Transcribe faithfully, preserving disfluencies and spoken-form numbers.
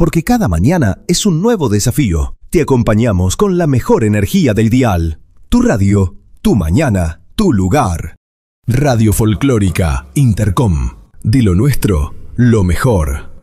porque cada mañana es un nuevo desafío. Te acompañamos con la mejor energía del dial. Tu radio, tu mañana, tu lugar. Radio Folclórica Intercom. De lo nuestro, lo mejor.